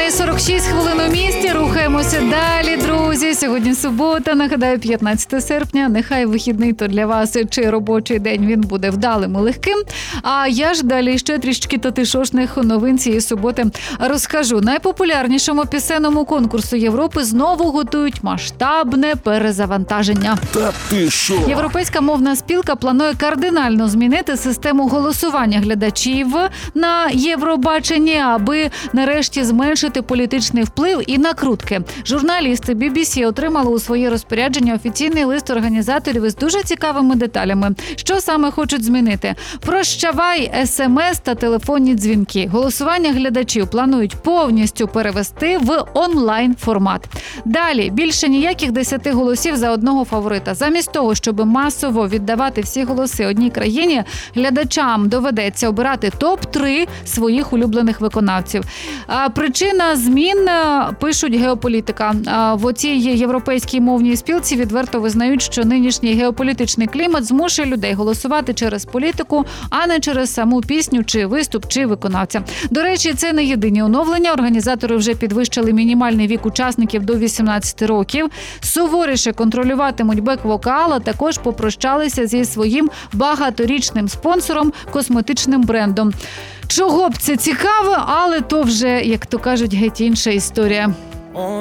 7:46 у місті. Рухаємося далі, друзі. Сьогодні субота, нагадаю, 15 серпня. Нехай вихідний то для вас чи робочий день він буде вдалим і легким. А я ж далі ще трішки татишошних новин цієї суботи розкажу. Найпопулярнішому пісенному конкурсу Європи знову готують масштабне перезавантаження. Та ти що? Європейська мовна спілка планує кардинально змінити систему голосування глядачів на Євробаченні, аби нарешті зменшити політичний вплив і накрутки. Журналісти BBC отримали у своє розпорядження офіційний лист організаторів із дуже цікавими деталями. Що саме хочуть змінити? Прощавай СМС та телефонні дзвінки. Голосування глядачів планують повністю перевести в онлайн-формат. Далі, більше ніяких 10 голосів за одного фаворита. Замість того, щоб масово віддавати всі голоси одній країні, глядачам доведеться обирати топ-3 своїх улюблених виконавців. Причина змін, пишуть Геополітика. В оцій європейській мовній спілці відверто визнають, що нинішній геополітичний клімат змушує людей голосувати через політику, а не через саму пісню, чи виступ, чи виконавця. До речі, це не єдині оновлення. Організатори вже підвищили мінімальний вік учасників до 18 років. Суворіше контролюватимуть бек-вокал, а також попрощалися зі своїм багаторічним спонсором – косметичним брендом. Чого б це цікаво, але то вже, як то кажуть, геть інша історія.